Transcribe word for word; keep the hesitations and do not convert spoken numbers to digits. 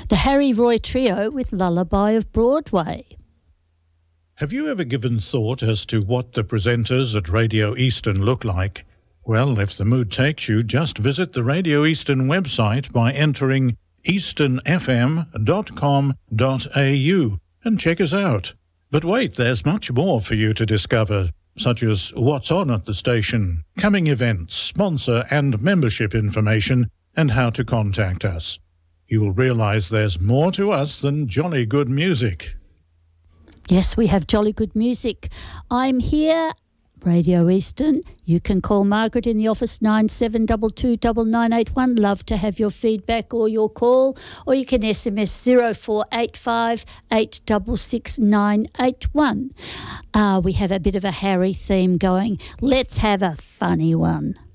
The Harry Roy Trio with Lullaby of Broadway. Have you ever given thought as to what the presenters at Radio Eastern look like? Well, if the mood takes you, just visit the Radio Eastern website by entering eastern f m dot com dot a u and check us out. But wait, there's much more for you to discover, such as what's on at the station, coming events, sponsor and membership information, and how to contact us. You will realise there's more to us than jolly good music. Yes, we have jolly good music. I'm here, Radio Eastern. You can call Margaret in the office nine seven two two nine nine eight one. Love to have your feedback or your call. Or you can S M S zero four eight five eight six six nine eight one. Uh, we have a bit of a Harry theme going. Let's have a funny one.